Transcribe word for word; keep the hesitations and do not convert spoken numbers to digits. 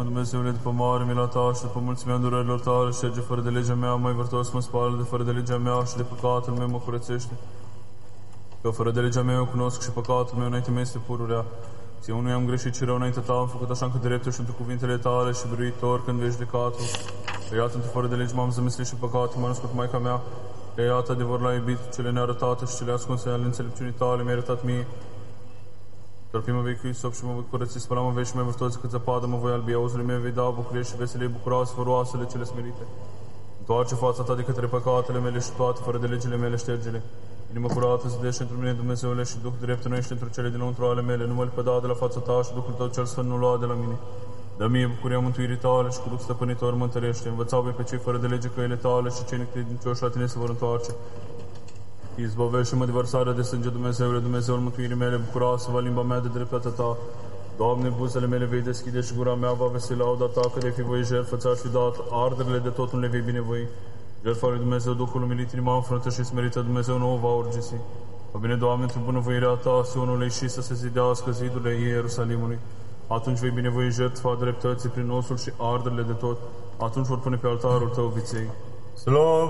Dumnezeule, după mare mila ta și după mulțimea durerilor tale, șterge fără de legea mea, mai vărtos mă spală de fără de legea mea și de păcatul meu mă curățește. Că fără de legea mea eu cunosc și păcatul meu înainte mea este pururea. Eu nu am greșit și rău înainte ta, am făcut așa încât dreptul și într cuvintele tale și biruitor când vezi judecatul. Că iată, într fără de lege m-am zămislit și păcatul m-a născut Maica mea. Că iată, adevăr l-a iubit, cele nearătate și cele ascunse ale înțelepciunii tale mi-ai arătat mie. Tărpi mă vei cu isop și mă voi curăți, spăla mă vei și mai vârtoți cât zăpadă mă voi albi, auzului meu vei da bucurie și veselii bucuroase fără oasele cele smerite. Întoarce fața ta de către păcatele mele și toate fără de legile mele ștergele. Inimă curată zidește într mine, Dumnezeule, și Duh drept înoiește într cele dinăuntru ale mele. Nu mă lepăda de la fața ta și Duhul tău cel sfânt nu lua de la mine. Dă mie bucuria mântuirii tale și cu Duh stăpânitor mă întărește. Învăța-i pe cei fără de lege căile tale și cei necredincioși la tine se vor întoarce. Izbăvește-mă de vărsarea de sânge, Dumnezeule, Dumnezeul mântuirii mele, bucuroasă-vă limba mea de dreptatea ta. Doamne, buzele mele vei deschide și gura mea va veseli lauda ta, că de fi voi jertfă ți-aș fi dat, arderile de tot nu le vei binevoi. Jertfa lui Dumnezeu, Duhul umilit, inima înfrântă și smerită, Dumnezeu nu o va urgisi. O bine, Doamne, într-o bunăvoirea ta, Sionului și să se zidească zidurile Ierusalimului. Atunci vei binevoi jertfa dreptății prin osul și arderile de tot. Atunci vor pune pe altarul tău viței. Slavă